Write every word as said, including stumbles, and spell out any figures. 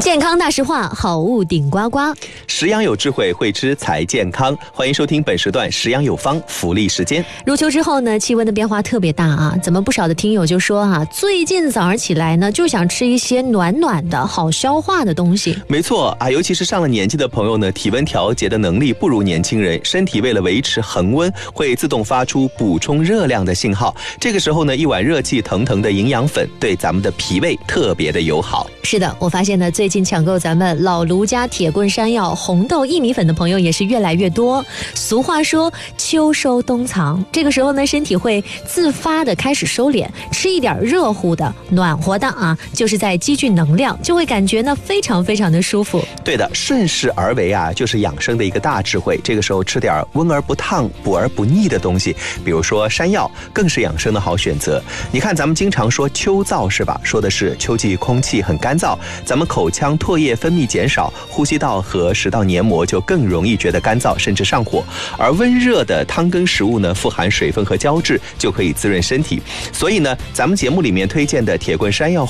健康大实话，好物顶呱呱。 食养有智慧，会吃才健康。欢迎收听本时段食养有方福利时间。 入秋之后呢，气温的变化特别大啊，怎么不少的听友就说啊，最近早上起来呢，就想吃一些暖暖的好消化的东西。 没错啊，尤其是上了年纪的朋友呢，体温调节的能力不如年轻人，身体为了维持恒温，会自动发出补充热量的信号。这个时候呢，一碗热气腾腾的营养粉对咱们的脾胃特别的友好。 是的，我发现呢，最近抢购咱们老卢家铁棍山药红豆薏米粉的朋友也是越来越多。俗话说秋收冬藏，这个时候呢，身体会自发的开始收敛，吃一点热乎的暖和的啊，就是在积聚能量，就会感觉呢非常非常的舒服。 对的，顺势而为啊，就是养生的一个大智慧。这个时候吃点温而不烫、补而不腻的东西，比如说山药，更是养生的好选择。你看咱们经常说秋燥是吧？说的是秋季空气很干燥，咱们口腔唾液分泌减少，呼吸道和食道黏膜就更容易觉得干燥，甚至上火。而温热的汤羹食物呢，富含水分和胶质，就可以滋润身体。所以呢，咱们节目里面推荐的铁棍山药